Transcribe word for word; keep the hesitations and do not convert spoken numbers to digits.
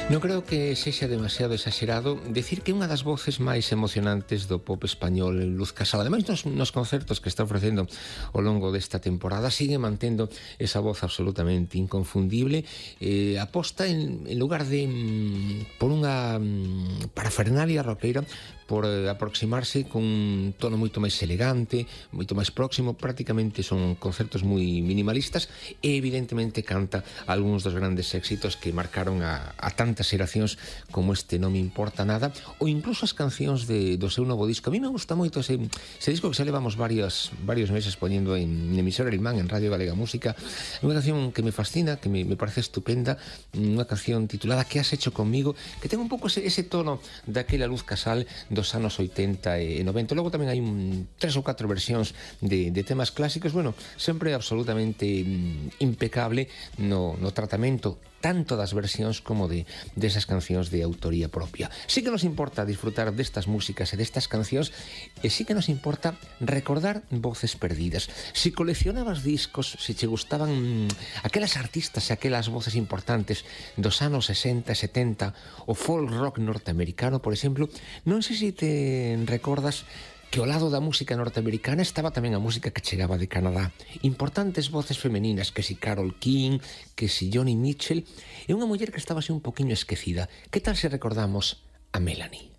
Non creo que sexa demasiado exagerado decir que é unha das voces máis emocionantes do pop español, Luz Casal. Ademais, nos, nos concertos que está ofrecendo ao longo desta temporada, sigue mantendo esa voz absolutamente inconfundible. Eh, aposta en, en lugar de mm, por unha mm, parafernalia roqueira, por eh, aproximarse con un tono moito máis elegante, moito máis próximo. Prácticamente son concertos moi minimalistas e evidentemente canta algúns dos grandes éxitos que marcaron a, a tantas xeracións como este Non me importa nada, ou incluso as cancións de, do seu novo disco. A mí me gusta moito ese, ese disco que xa levamos varios, varios meses poñendo en, en emisora Irmán, en Radio Galega Música. Unha canción que me fascina, que me, me parece estupenda, unha canción titulada Que has hecho conmigo, que ten un pouco ese, ese tono daquela Luz Casal dos anos oitenta e noventa. Logo tamén hai un, tres ou catro versións de, de temas clásicos. Bueno, sempre absolutamente mm, impecable no, no tratamento tanto das versións como de desas cancións de autoría propia. Sí que nos importa disfrutar destas músicas e destas cancións, e sí que nos importa recordar voces perdidas. Si coleccionabas discos, se che gustaban mm, aquelas artistas e aquelas voces importantes dos anos sesenta e setenta, o folk rock norteamericano, por exemplo, non sei se te recordas que ao lado da música norteamericana estaba tamén a música que chegaba de Canadá. Importantes voces femeninas, que si Carole King, que si Joni Mitchell, e unha muller que estaba así un poquinho esquecida. Que tal se recordamos a Melanie?